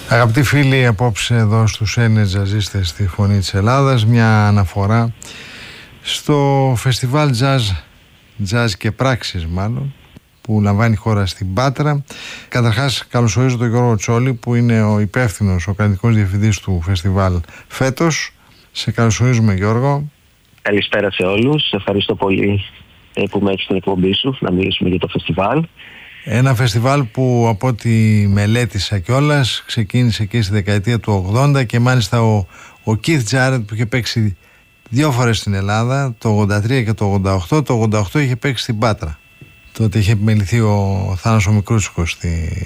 Αγαπητοί φίλοι, απόψε εδώ στους Έλληνες τζαζίστες στη Φωνή της Ελλάδας μια αναφορά στο φεστιβάλ jazz και πράξεις μάλλον που λαμβάνει η χώρα στην Πάτρα. Καταρχάς καλωσορίζω τον Γιώργο Τσόλη που είναι ο υπεύθυνος, ο κρατικός διευθυντής του φεστιβάλ φέτος. Σε καλωσορίζουμε, Γιώργο. Καλησπέρα σε όλους. Ευχαριστώ πολύ που με έχεις στην εκπομπή σου να μιλήσουμε για το φεστιβάλ. Ένα φεστιβάλ που από ό,τι μελέτησα κιόλας ξεκίνησε εκεί στη δεκαετία του 80 και μάλιστα ο Keith Jarrett που είχε παίξει δύο φορές στην Ελλάδα, το 83 και το 88. Το 88 είχε παίξει στην Πάτρα. Τότε είχε επιμεληθεί ο Θάνος ο Μικρούτσικος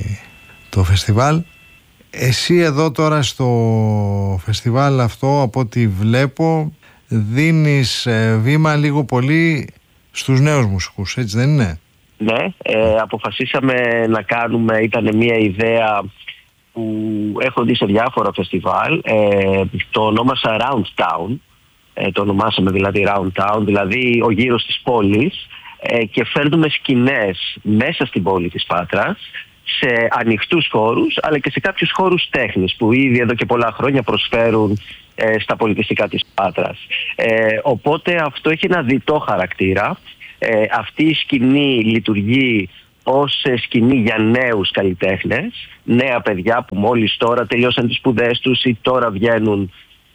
το φεστιβάλ. Εσύ εδώ τώρα στο φεστιβάλ αυτό, από ό,τι βλέπω, δίνεις βήμα λίγο πολύ στους νέους μουσικούς, έτσι δεν είναι? Ναι, αποφασίσαμε να κάνουμε, ήταν μια ιδέα που έχω δει σε διάφορα φεστιβάλ, το ονόμασα Round Town, το ονομάσαμε δηλαδή Round Town, δηλαδή ο γύρος της πόλης, και φέρνουμε σκηνές μέσα στην πόλη της Πάτρας, σε ανοιχτούς χώρους, αλλά και σε κάποιους χώρους τέχνης που ήδη εδώ και πολλά χρόνια προσφέρουν στα πολιτιστικά της Πάτρας. Οπότε αυτό έχει ένα διτό χαρακτήρα. Αυτή η σκηνή λειτουργεί ως σκηνή για νέους καλλιτέχνες, νέα παιδιά που μόλις τώρα τελειώσαν τις σπουδές τους ή τώρα βγαίνουν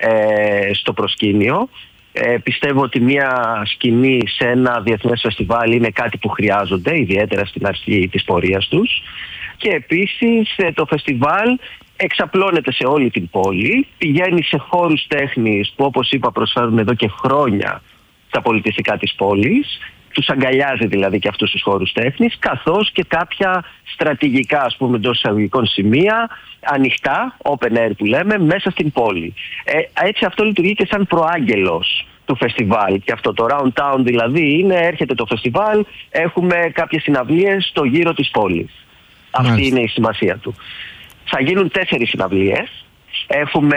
στο προσκήνιο. Πιστεύω ότι μια σκηνή σε ένα διεθνές φεστιβάλ είναι κάτι που χρειάζονται, ιδιαίτερα στην αρχή της πορείας τους. Και επίσης το φεστιβάλ εξαπλώνεται σε όλη την πόλη, πηγαίνει σε χώρους τέχνης που, όπως είπα, προσφέρουν εδώ και χρόνια τα πολιτιστικά της πόλης. Τους αγκαλιάζει δηλαδή και αυτούς τους χώρους τέχνης, καθώς και κάποια στρατηγικά, ας πούμε, εντός εισαγωγικών σημεία, ανοιχτά, open air που λέμε, μέσα στην πόλη. Έτσι αυτό λειτουργεί και σαν προάγγελος του φεστιβάλ. Και αυτό το Round Town δηλαδή είναι, έρχεται το φεστιβάλ, έχουμε κάποιες συναυλίες στο γύρο της πόλης. Αυτή είναι η σημασία του. Θα γίνουν 4 συναυλίες. Έχουμε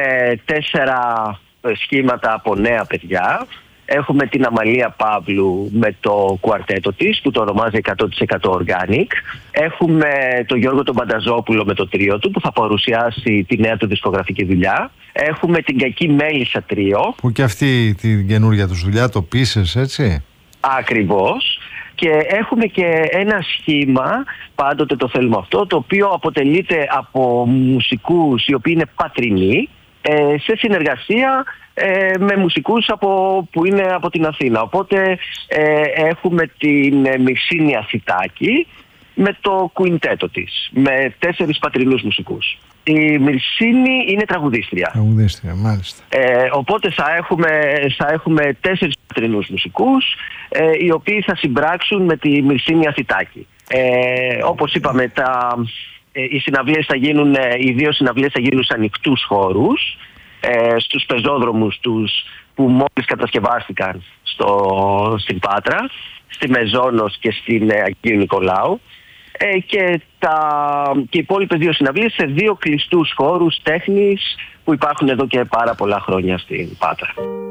4 σχήματα από νέα παιδιά. Έχουμε την Αμαλία Παύλου με το κουαρτέτο της που το ονομάζει 100% Organic. Έχουμε τον Γιώργο τον Πανταζόπουλο με το τρίο του που θα παρουσιάσει τη νέα του δισκογραφική δουλειά. Έχουμε την Κακή Μέλισσα τρίο. Που και αυτή την καινούργια τους δουλειά, το Pieces, έτσι. Ακριβώς. Και έχουμε και ένα σχήμα, πάντοτε το θέλουμε αυτό, το οποίο αποτελείται από μουσικούς οι οποίοι είναι πατρινοί, σε συνεργασία με μουσικούς που είναι από την Αθήνα. Οπότε έχουμε την Μυρσίνη Αθητάκη με το κουιντέτο της, με 4 πατρινούς μουσικούς. Η Μυρσίνη είναι τραγουδίστρια. Τραγουδίστρια, μάλιστα. Οπότε θα έχουμε 4 πατρινούς μουσικούς, οι οποίοι θα συμπράξουν με τη Μυρσίνη Αθητάκη. Όπως είπαμε, οι συναυλίες θα γίνουν, οι 2 συναυλίες θα γίνουν σε ανοιχτούς χώρους, στους πεζόδρομους τους που μόλις κατασκευάστηκαν στην Πάτρα, στη Μεζόνος και στην Αγίου Νικολάου, και οι υπόλοιπες 2 συναυλίες σε 2 κλειστούς χώρους τέχνης που υπάρχουν εδώ και πάρα πολλά χρόνια στην Πάτρα.